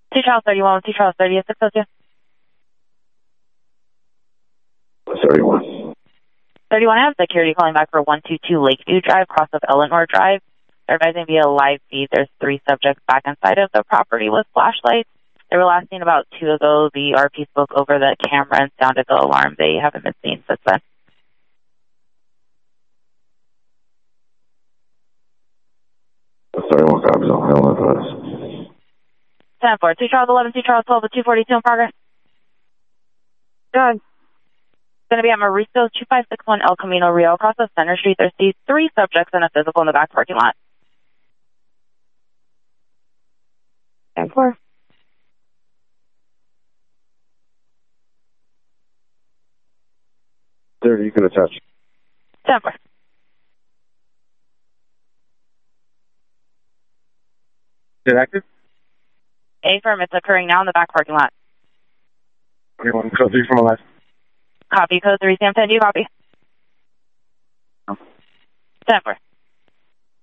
2 Charles 31 with 2 Charles 30 at 602. 31. 31, I have security calling back for 122 Lakeview Drive, cross of Eleanor Drive. They're advising via live feed. There's 3 subjects back inside of the property with flashlights. They were last seen about 2 ago. The RP spoke over the camera and sounded the alarm. They haven't been seen since then. 31 copies on Hill advice. 10-4, 2 Charles 11, 2 Charles 12 with 242 in progress. Good. Going to be at Mauricio 2561 El Camino Rio across the Center Street. There's these 3 subjects and a physical in the back parking lot. 10-4. There, you can attach. 10-4. Is it active? Affirm, it's occurring now in the back parking lot. Okay, one, code 3 from my left. Copy, code 3, Sam 10, do you copy? 10-4.